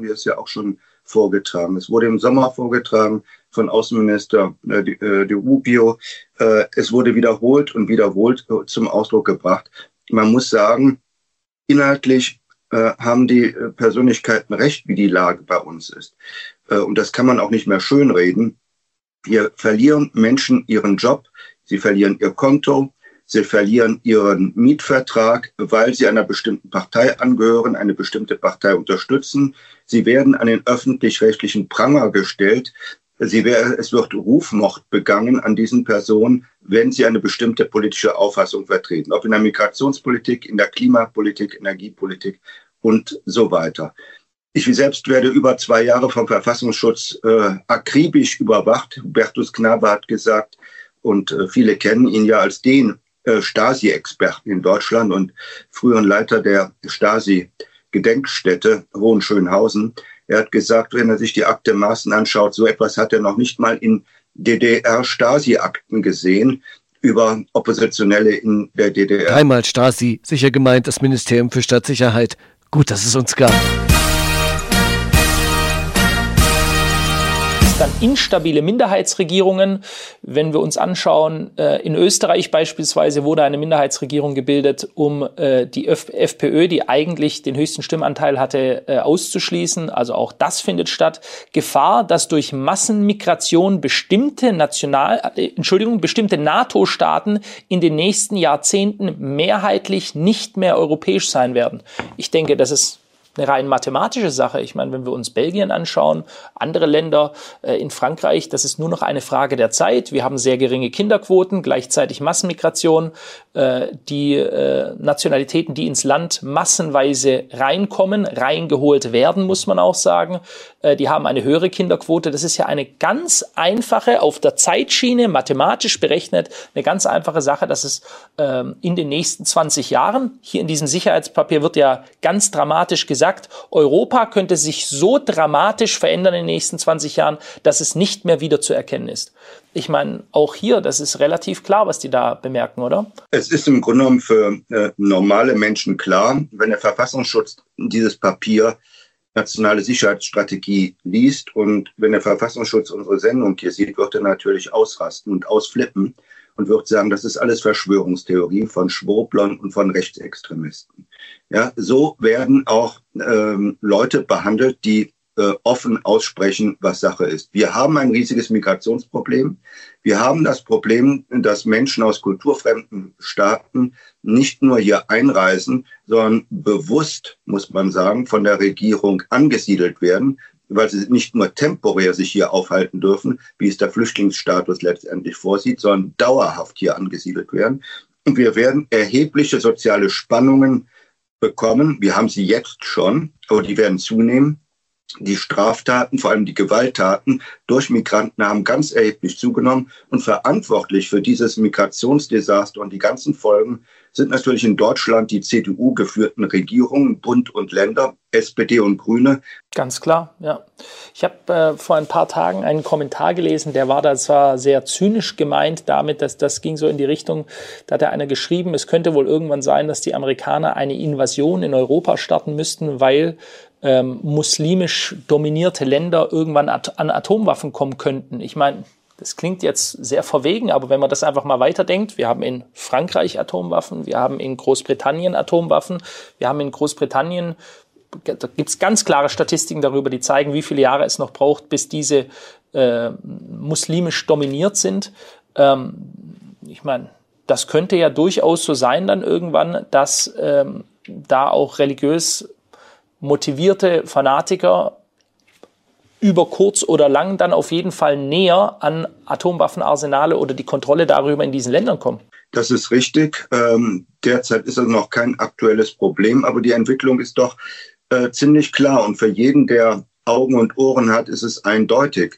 wir es ja auch schon vorgetragen. Es wurde im Sommer vorgetragen von Außenminister Di Rubio. Es wurde wiederholt und wiederholt zum Ausdruck gebracht. Man muss sagen, inhaltlich haben die Persönlichkeiten recht, wie die Lage bei uns ist. Und das kann man auch nicht mehr schönreden. Hier verlieren Menschen ihren Job, sie verlieren ihr Konto, sie verlieren ihren Mietvertrag, weil sie einer bestimmten Partei angehören, eine bestimmte Partei unterstützen. Sie werden an den öffentlich-rechtlichen Pranger gestellt. Es wird Rufmord begangen an diesen Personen, wenn sie eine bestimmte politische Auffassung vertreten. Ob in der Migrationspolitik, in der Klimapolitik, Energiepolitik und so weiter. Ich selbst werde über 2 Jahre vom Verfassungsschutz akribisch überwacht. Hubertus Knabe hat gesagt, und viele kennen ihn ja als den Stasi-Experten in Deutschland und früheren Leiter der Stasi-Gedenkstätte Hohenschönhausen. Er hat gesagt, wenn er sich die Akte Maaßen anschaut, so etwas hat er noch nicht mal in DDR-Stasi-Akten gesehen über Oppositionelle in der DDR. Dreimal Stasi, sicher gemeint das Ministerium für Staatssicherheit. Gut, dass es uns gab. Dann instabile Minderheitsregierungen. Wenn wir uns anschauen, in Österreich beispielsweise wurde eine Minderheitsregierung gebildet, um die FPÖ, die eigentlich den höchsten Stimmanteil hatte, auszuschließen. Also auch das findet statt. Gefahr, dass durch Massenmigration bestimmte NATO-Staaten in den nächsten Jahrzehnten mehrheitlich nicht mehr europäisch sein werden. Ich denke, das ist eine rein mathematische Sache. Ich meine, wenn wir uns Belgien anschauen, andere Länder in Frankreich, das ist nur noch eine Frage der Zeit. Wir haben sehr geringe Kinderquoten, gleichzeitig Massenmigration. Die Nationalitäten, die ins Land massenweise reingeholt werden, muss man auch sagen, die haben eine höhere Kinderquote. Das ist ja eine ganz einfache, auf der Zeitschiene, mathematisch berechnet, eine ganz einfache Sache, dass es in den nächsten 20 Jahren, hier in diesem Sicherheitspapier wird ja ganz dramatisch gesagt, Europa könnte sich so dramatisch verändern in den nächsten 20 Jahren, dass es nicht mehr wieder zu erkennen ist. Ich meine, auch hier, das ist relativ klar, was die da bemerken, oder? Es ist im Grunde genommen für normale Menschen klar, wenn der Verfassungsschutz dieses Papier Nationale Sicherheitsstrategie liest und wenn der Verfassungsschutz unsere Sendung hier sieht, wird er natürlich ausrasten und ausflippen und wird sagen, das ist alles Verschwörungstheorie von Schwurblern und von Rechtsextremisten. Ja, so werden auch Leute behandelt, die offen aussprechen, was Sache ist. Wir haben ein riesiges Migrationsproblem. Wir haben das Problem, dass Menschen aus kulturfremden Staaten nicht nur hier einreisen, sondern bewusst, muss man sagen, von der Regierung angesiedelt werden, weil sie nicht nur temporär sich hier aufhalten dürfen, wie es der Flüchtlingsstatus letztendlich vorsieht, sondern dauerhaft hier angesiedelt werden. Und wir werden erhebliche soziale Spannungen bekommen. Wir haben sie jetzt schon, aber die werden zunehmen. Die Straftaten, vor allem die Gewalttaten durch Migranten haben ganz erheblich zugenommen und verantwortlich für dieses Migrationsdesaster und die ganzen Folgen sind natürlich in Deutschland die CDU-geführten Regierungen, Bund und Länder, SPD und Grüne. Ganz klar, ja. Ich habe vor ein paar Tagen einen Kommentar gelesen, der war da zwar sehr zynisch gemeint damit, dass das ging so in die Richtung, da hat einer geschrieben, es könnte wohl irgendwann sein, dass die Amerikaner eine Invasion in Europa starten müssten, weil muslimisch dominierte Länder irgendwann an Atomwaffen kommen könnten. Ich meine, das klingt jetzt sehr verwegen, aber wenn man das einfach mal weiterdenkt, wir haben in Frankreich Atomwaffen, wir haben in Großbritannien Atomwaffen, wir haben in Großbritannien, da gibt es ganz klare Statistiken darüber, die zeigen, wie viele Jahre es noch braucht, bis diese muslimisch dominiert sind. Ich meine, das könnte ja durchaus so sein dann irgendwann, dass da auch religiös motivierte Fanatiker über kurz oder lang dann auf jeden Fall näher an Atomwaffenarsenale oder die Kontrolle darüber in diesen Ländern kommen. Das ist richtig. Derzeit ist es noch kein aktuelles Problem, aber die Entwicklung ist doch ziemlich klar. Und für jeden, der Augen und Ohren hat, ist es eindeutig.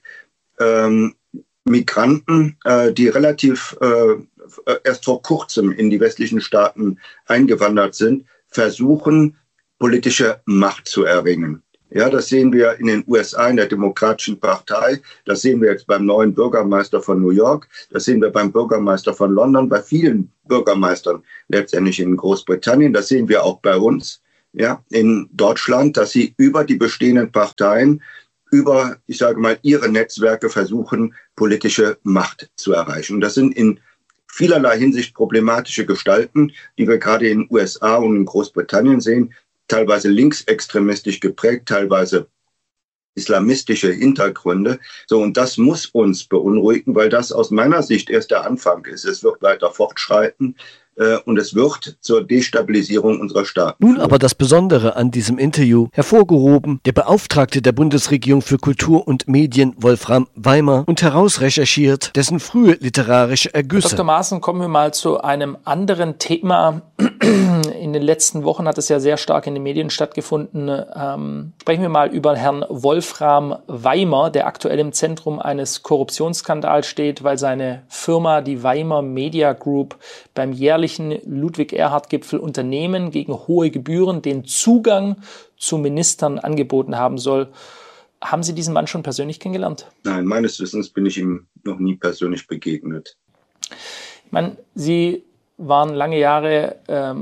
Migranten, die relativ erst vor kurzem in die westlichen Staaten eingewandert sind, versuchen, politische Macht zu erringen. Ja, das sehen wir in den USA in der Demokratischen Partei. Das sehen wir jetzt beim neuen Bürgermeister von New York. Das sehen wir beim Bürgermeister von London, bei vielen Bürgermeistern letztendlich in Großbritannien. Das sehen wir auch bei uns. ja, in Deutschland, dass sie über die bestehenden Parteien, über, ich sage mal, ihre Netzwerke versuchen, politische Macht zu erreichen. Und das sind in vielerlei Hinsicht problematische Gestalten, die wir gerade in den USA und in Großbritannien sehen, teilweise linksextremistisch geprägt, teilweise islamistische Hintergründe. So, und das muss uns beunruhigen, weil das aus meiner Sicht erst der Anfang ist. Es wird weiter fortschreiten. Und es wird zur Destabilisierung unserer Staaten. Nun aber das Besondere an diesem Interview, hervorgehoben der Beauftragte der Bundesregierung für Kultur und Medien, Wolfram Weimer, und herausrecherchiert dessen frühe literarische Ergüsse. Dr. Maaßen, kommen wir mal zu einem anderen Thema. In den letzten Wochen hat es ja sehr stark in den Medien stattgefunden. Sprechen wir mal über Herrn Wolfram Weimer, der aktuell im Zentrum eines Korruptionsskandals steht, weil seine Firma, die Weimer Media Group, beim jährlichen Ludwig-Erhard-Gipfel Unternehmen gegen hohe Gebühren den Zugang zu Ministern angeboten haben soll. Haben Sie diesen Mann schon persönlich kennengelernt? Nein, meines Wissens bin ich ihm noch nie persönlich begegnet. Ich meine, Sie waren lange Jahre,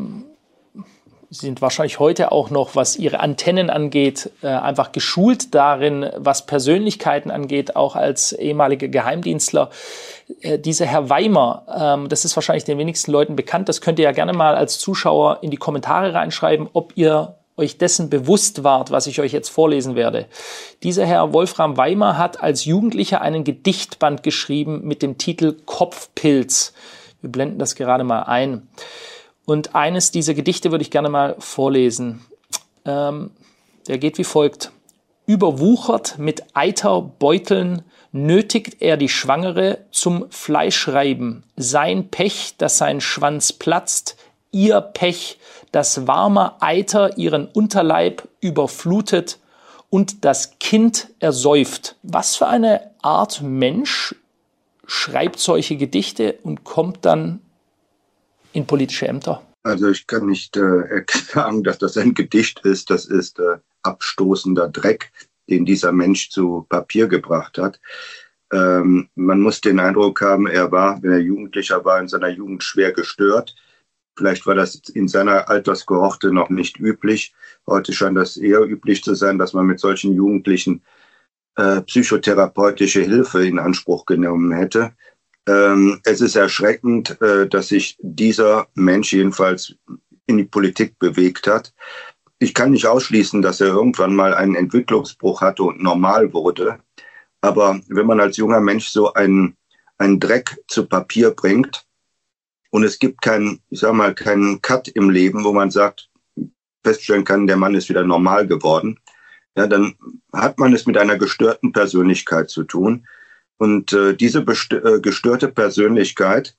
Sie sind wahrscheinlich heute auch noch, was Ihre Antennen angeht, einfach geschult darin, was Persönlichkeiten angeht, auch als ehemaliger Geheimdienstler. Dieser Herr Weimer, das ist wahrscheinlich den wenigsten Leuten bekannt, das könnt ihr ja gerne mal als Zuschauer in die Kommentare reinschreiben, ob ihr euch dessen bewusst wart, was ich euch jetzt vorlesen werde. Dieser Herr Wolfram Weimer hat als Jugendlicher einen Gedichtband geschrieben mit dem Titel Kopfpilz. Wir blenden das gerade mal ein. Und eines dieser Gedichte würde ich gerne mal vorlesen. Der geht wie folgt. Überwuchert mit Eiterbeuteln nötigt er die Schwangere zum Fleischreiben. Sein Pech, dass sein Schwanz platzt, ihr Pech, dass warmer Eiter ihren Unterleib überflutet und das Kind ersäuft. Was für eine Art Mensch schreibt solche Gedichte und kommt dann in politische Ämter? Also ich kann nicht sagen, dass das ein Gedicht ist. Das ist abstoßender Dreck, den dieser Mensch zu Papier gebracht hat. Man muss den Eindruck haben, er war, wenn er Jugendlicher war, in seiner Jugend schwer gestört. Vielleicht war das in seiner Alterskohorte noch nicht üblich. Heute scheint das eher üblich zu sein, dass man mit solchen Jugendlichen psychotherapeutische Hilfe in Anspruch genommen hätte. Es ist erschreckend, dass sich dieser Mensch jedenfalls in die Politik bewegt hat. Ich kann nicht ausschließen, dass er irgendwann mal einen Entwicklungsbruch hatte und normal wurde. Aber wenn man als junger Mensch so einen Dreck zu Papier bringt und es gibt keinen Cut im Leben, wo man sagt, feststellen kann, der Mann ist wieder normal geworden, ja, dann hat man es mit einer gestörten Persönlichkeit zu tun. Und diese gestörte Persönlichkeit,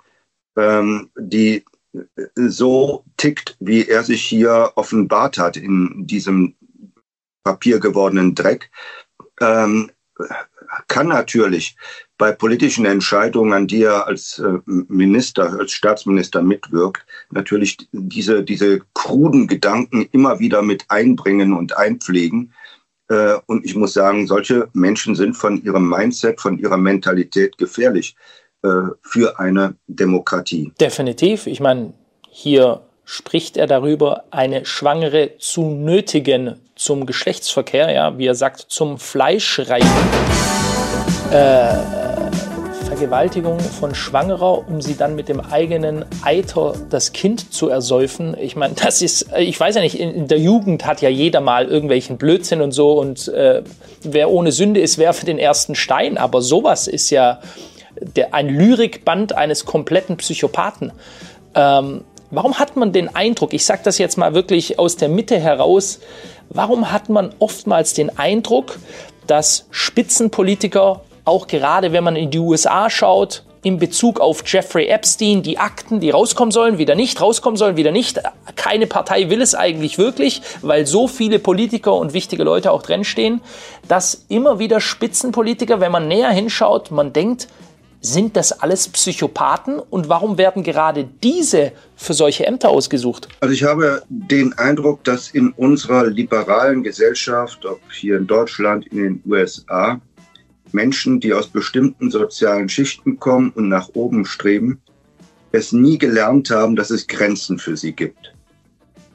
die so tickt, wie er sich hier offenbart hat in diesem papiergewordenen Dreck, kann natürlich bei politischen Entscheidungen, an die er als Minister, als Staatsminister mitwirkt, natürlich diese kruden Gedanken immer wieder mit einbringen und einpflegen. Und ich muss sagen, solche Menschen sind von ihrem Mindset, von ihrer Mentalität gefährlich für eine Demokratie. Definitiv. Ich meine, hier spricht er darüber, eine Schwangere zu nötigen zum Geschlechtsverkehr, ja, wie er sagt, zum Fleischreiben. Vergewaltigung von Schwangerer, um sie dann mit dem eigenen Eiter das Kind zu ersäufen. Ich meine, das ist, ich weiß ja nicht, in der Jugend hat ja jeder mal irgendwelchen Blödsinn und so und wer ohne Sünde ist, werfe den ersten Stein. Aber sowas ist ja ein Lyrikband eines kompletten Psychopathen. Warum hat man den Eindruck, ich sage das jetzt mal wirklich aus der Mitte heraus, warum hat man oftmals den Eindruck, dass Spitzenpolitiker, auch gerade wenn man in die USA schaut, in Bezug auf Jeffrey Epstein, die Akten, die rauskommen sollen, wieder nicht, rauskommen sollen, wieder nicht. Keine Partei will es eigentlich wirklich, weil so viele Politiker und wichtige Leute auch drinstehen, dass immer wieder Spitzenpolitiker, wenn man näher hinschaut, man denkt, sind das alles Psychopathen? Und warum werden gerade diese für solche Ämter ausgesucht? Also ich habe den Eindruck, dass in unserer liberalen Gesellschaft, ob hier in Deutschland, in den USA, Menschen, die aus bestimmten sozialen Schichten kommen und nach oben streben, es nie gelernt haben, dass es Grenzen für sie gibt.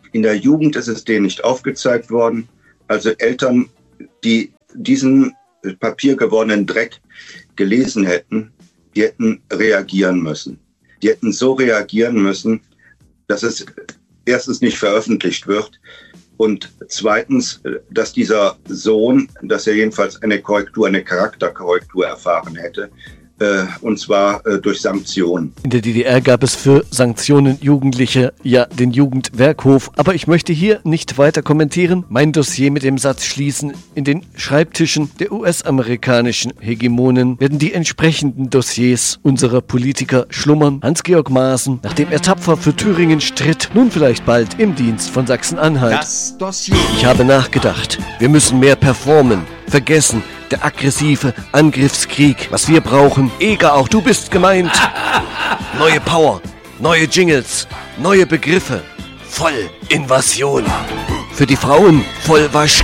In der Jugend ist es denen nicht aufgezeigt worden. Also Eltern, die diesen papiergewordenen Dreck gelesen hätten, die hätten reagieren müssen. Die hätten so reagieren müssen, dass es erstens nicht veröffentlicht wird und zweitens, dass dieser Sohn, dass er jedenfalls eine Charakterkorrektur erfahren hätte, und zwar durch Sanktionen. In der DDR gab es für Sanktionen Jugendliche ja den Jugendwerkhof, aber ich möchte hier nicht weiter kommentieren, mein Dossier mit dem Satz schließen: In den Schreibtischen der US-amerikanischen Hegemonen werden die entsprechenden Dossiers unserer Politiker schlummern. Hans-Georg Maaßen, nachdem er tapfer für Thüringen stritt, nun vielleicht bald im Dienst von Sachsen-Anhalt. Das Dossier. Ich habe nachgedacht, wir müssen mehr performen, vergessen, der aggressive Angriffskrieg. Was wir brauchen, Eger, auch du bist gemeint. Neue Power, neue Jingles, neue Begriffe. Vollinvasion. Für die Frauen Vollwasch.